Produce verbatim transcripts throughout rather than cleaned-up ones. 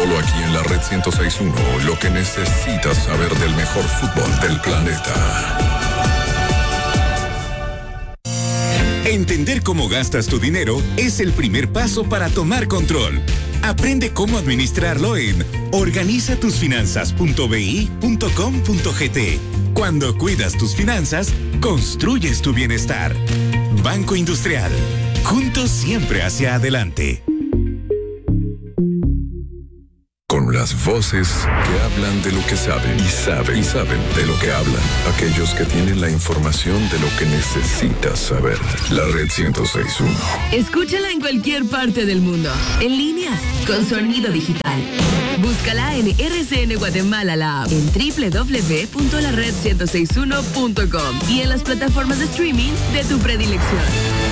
Solo aquí en la Red ciento seis punto uno, lo que necesitas saber del mejor fútbol del planeta. Entender cómo gastas tu dinero es el primer paso para tomar control. Aprende cómo administrarlo en organiza tus finanzas punto b i punto com punto g t. Cuando cuidas tus finanzas, construyes tu bienestar. Banco Industrial. Juntos siempre hacia adelante. Con las voces que hablan de lo que saben y saben y saben de lo que hablan. Aquellos que tienen la información de lo que necesitas saber. La Red ciento seis punto uno. Escúchala en cualquier parte del mundo. En línea, con sonido digital. Búscala en R C N Guatemala, la app, en doble u doble u doble u punto la red ciento seis punto uno punto com y en las plataformas de streaming de tu predilección.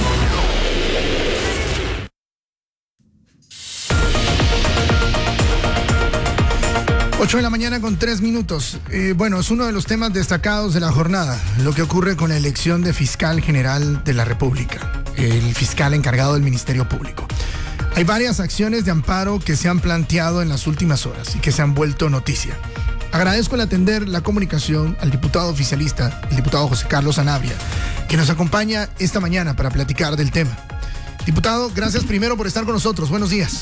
ocho de la mañana con tres minutos. Eh, bueno, es uno de los temas destacados de la jornada, lo que ocurre con la elección de fiscal general de la República, el fiscal encargado del Ministerio Público. Hay varias acciones de amparo que se han planteado en las últimas horas y que se han vuelto noticia. Agradezco el atender la comunicación al diputado oficialista, el diputado José Carlos Sanabria, que nos acompaña esta mañana para platicar del tema. Diputado, gracias primero por estar con nosotros. Buenos días.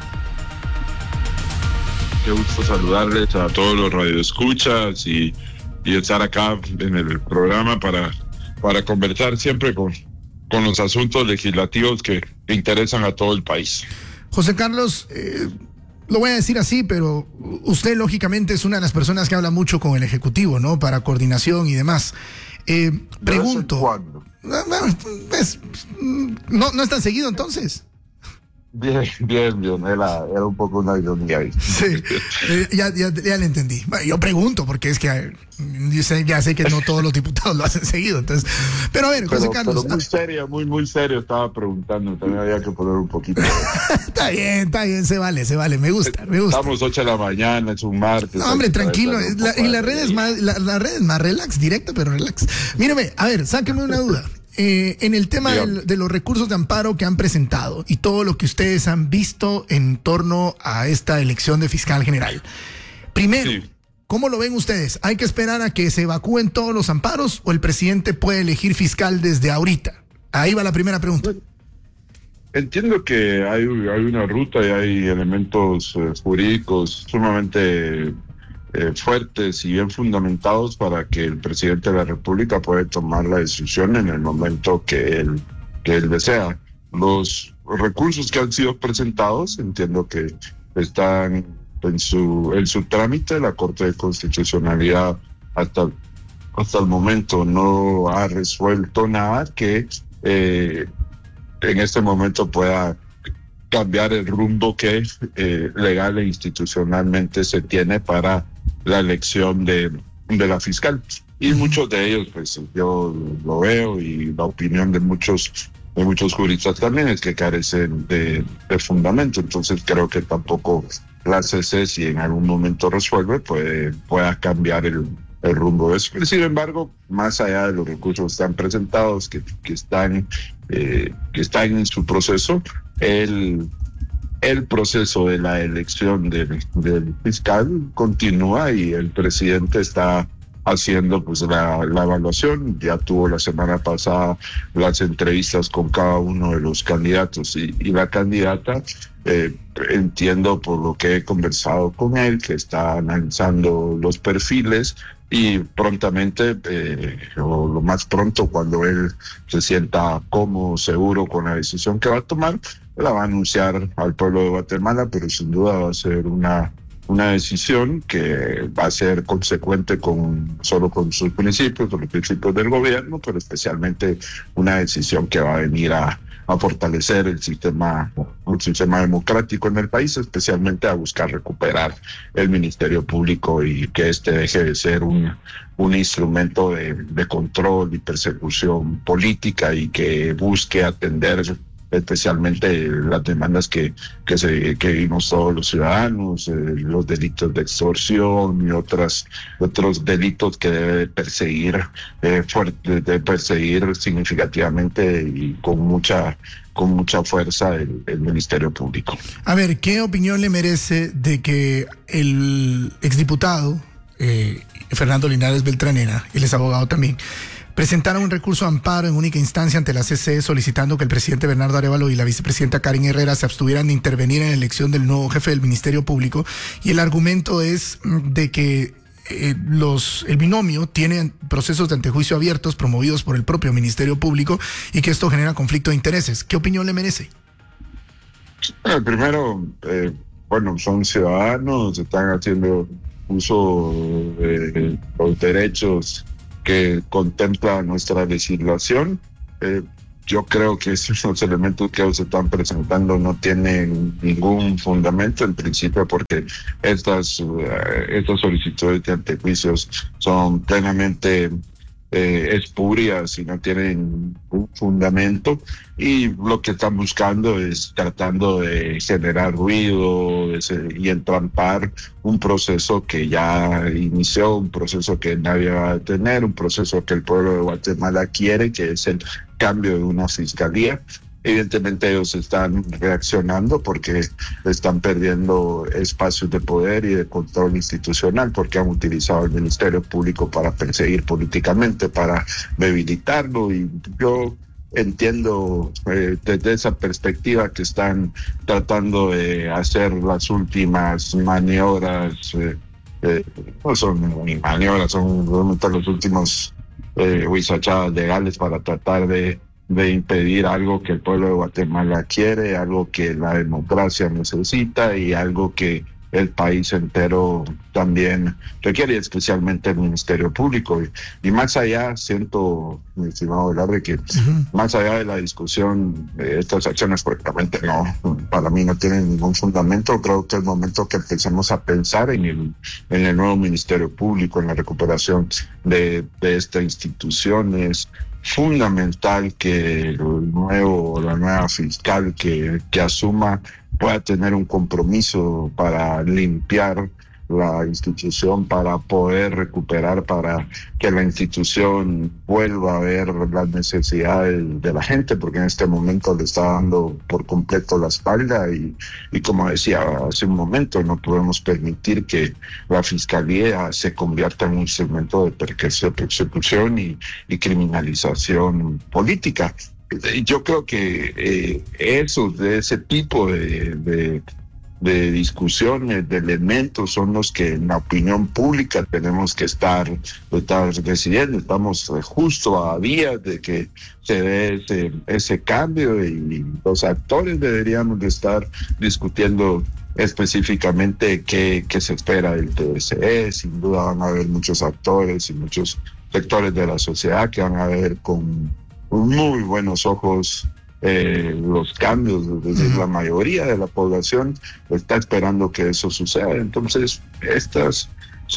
Qué gusto saludarles a todos los radioescuchas y, y estar acá en el programa para, para conversar siempre con, con los asuntos legislativos que interesan a todo el país. José Carlos, eh, lo voy a decir así, pero usted lógicamente es una de las personas que habla mucho con el Ejecutivo, ¿no? Para coordinación y demás. Eh, pregunto. ¿Cuándo? Pues, no, no es tan seguido entonces. Bien, bien, bien, era, era un poco una ironía ahí. Sí, eh, ya, ya, ya le entendí. Bueno, yo pregunto, porque es que eh, yo sé, ya sé que no todos los diputados lo hacen seguido, entonces. Pero a ver, José pero, Carlos. Pero muy serio, muy, muy serio estaba preguntando, también había que poner un poquito. Está bien, está bien, se vale, se vale, me gusta, me gusta. Estamos ocho de la mañana, es un martes. No, hombre, tranquilo, la, y la red es más, la, la red es más relax, directo, pero relax. Míreme, a ver, sáqueme una duda. Eh, en el tema del, de los recursos de amparo que han presentado y todo lo que ustedes han visto en torno a esta elección de fiscal general. Primero, sí. ¿Cómo lo ven ustedes? ¿Hay que esperar a que se evacúen todos los amparos o el presidente puede elegir fiscal desde ahorita? Ahí va la primera pregunta. Entiendo que hay, hay una ruta y hay elementos eh, jurídicos sumamente Eh, fuertes y bien fundamentados para que el presidente de la República pueda tomar la decisión en el momento que él, que él desea. Los recursos que han sido presentados, entiendo que están en su, en su trámite. La Corte de Constitucionalidad hasta, hasta el momento no ha resuelto nada que eh, en este momento pueda cambiar el rumbo que eh, legal e institucionalmente se tiene para la elección de, de la fiscal. Y muchos de ellos, pues yo lo veo, y la opinión de muchos de muchos juristas también es que carecen de, de fundamento. Entonces creo que tampoco la C C, si en algún momento resuelve, puede, pueda cambiar el, el rumbo de eso. Sin embargo, más allá de los recursos que están presentados, que, que, están, eh, que están en su proceso, el El proceso de la elección del, del fiscal continúa y el presidente está haciendo pues la, la evaluación. Ya tuvo la semana pasada las entrevistas con cada uno de los candidatos y, y la candidata, eh, entiendo por lo que he conversado con él, que está analizando los perfiles y prontamente, eh, o lo más pronto cuando él se sienta cómodo, seguro con la decisión que va a tomar, la va a anunciar al pueblo de Guatemala, pero sin duda va a ser una, una decisión que va a ser consecuente con solo con sus principios, con los principios del gobierno, pero especialmente una decisión que va a venir a, a fortalecer el sistema, el sistema democrático en el país, especialmente a buscar recuperar el Ministerio Público y que este deje de ser un, un instrumento de, de control y persecución política y que busque atender especialmente las demandas que, que, se, que vimos todos los ciudadanos, eh, los delitos de extorsión y otras, otros delitos que debe perseguir, eh, fuerte, debe perseguir significativamente y con mucha con mucha fuerza el, el Ministerio Público. A ver, ¿qué opinión le merece de que el exdiputado eh, Fernando Linares Beltranena, él es abogado también, presentaron un recurso de amparo en única instancia ante la C C E solicitando que el presidente Bernardo Arévalo y la vicepresidenta Karen Herrera se abstuvieran de intervenir en la elección del nuevo jefe del Ministerio Público? Y el argumento es de que eh, los el binomio tiene procesos de antejuicio abiertos promovidos por el propio Ministerio Público y que esto genera conflicto de intereses. ¿Qué opinión le merece? Bueno, primero, eh, bueno, son ciudadanos, están haciendo uso de los derechos que contempla nuestra legislación. Eh, yo creo que esos elementos que se están presentando no tienen ningún fundamento en principio, porque estas, uh, estas solicitudes de antejuicios son plenamente eh, espurias y no tienen un fundamento, y lo que están buscando es tratando de generar ruido y entrampar un proceso que ya inició, un proceso que nadie va a detener, un proceso que el pueblo de Guatemala quiere, que es el cambio de una fiscalía. Evidentemente ellos están reaccionando porque están perdiendo espacios de poder y de control institucional, porque han utilizado el Ministerio Público para perseguir políticamente, para debilitarlo, y yo entiendo eh, desde esa perspectiva que están tratando de hacer las últimas maniobras, eh, eh, no son ni maniobras, son realmente los últimos eh, huizachadas legales para tratar de de impedir algo que el pueblo de Guatemala quiere, algo que la democracia necesita y algo que el país entero también requiere, especialmente el Ministerio Público. Y, y más allá, siento, mi estimado Velarde, que uh-huh. más allá de la discusión de estas acciones, porque realmente no, para mí no tienen ningún fundamento, creo que es el momento que empecemos a pensar en el, en el nuevo Ministerio Público, en la recuperación de, de esta institución. Es fundamental que el nuevo, la nueva fiscal que, que asuma pueda tener un compromiso para limpiar la institución, para poder recuperar, para que la institución vuelva a ver las necesidades de la gente, porque en este momento le está dando por completo la espalda y, y como decía hace un momento, no podemos permitir que la fiscalía se convierta en un instrumento de persecución y, y criminalización política. Yo creo que eh, eso, de ese tipo de, de, de discusiones, de elementos, son los que en la opinión pública tenemos que estar, estar decidiendo. Estamos justo a días de que se dé ese, ese cambio, y los actores deberíamos de estar discutiendo específicamente qué, qué se espera del T S E. Sin duda van a haber muchos actores y muchos sectores de la sociedad que van a ver con muy buenos ojos eh, los cambios, es decir, uh-huh. la mayoría de la población está esperando que eso suceda. Entonces, estas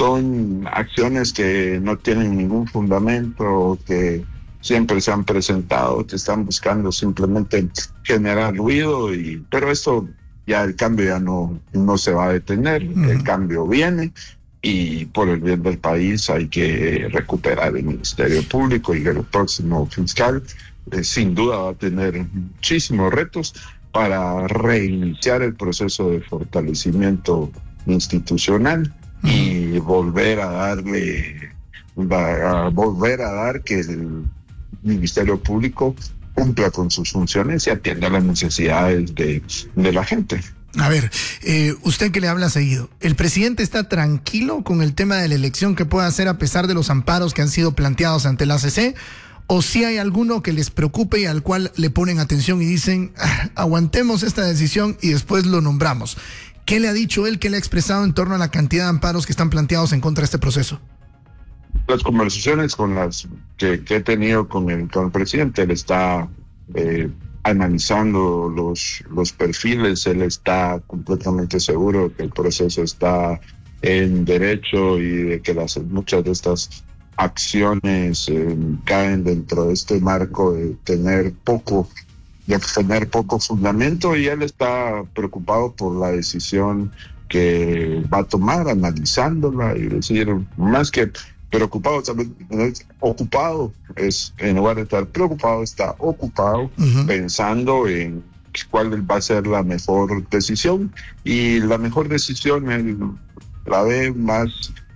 son acciones que no tienen ningún fundamento, que siempre se han presentado, que están buscando simplemente generar ruido, y pero esto ya, el cambio ya no, no se va a detener, uh-huh. el cambio viene. Y por el bien del país hay que recuperar el Ministerio Público, y el próximo fiscal eh, sin duda va a tener muchísimos retos para reiniciar el proceso de fortalecimiento institucional uh-huh. y volver a darle, a volver a dar que el Ministerio Público cumpla con sus funciones y atienda las necesidades de, de la gente. A ver, eh, usted que le habla seguido, ¿el presidente está tranquilo con el tema de la elección que pueda hacer a pesar de los amparos que han sido planteados ante la C C? ¿O si hay alguno que les preocupe y al cual le ponen atención y dicen, ah, aguantemos esta decisión y después lo nombramos? ¿Qué le ha dicho él, qué le ha expresado en torno a la cantidad de amparos que están planteados en contra de este proceso? Las conversaciones con las que, que he tenido con el, con el presidente, él está eh, analizando los, los perfiles, él está completamente seguro que el proceso está en derecho y de que las, muchas de estas acciones eh, caen dentro de este marco de tener poco de tener poco fundamento, y él está preocupado por la decisión que va a tomar, analizándola y decir, más que preocupado, también ocupado, es, en lugar de estar preocupado, está ocupado, uh-huh. pensando en cuál va a ser la mejor decisión, y la mejor decisión él la ve más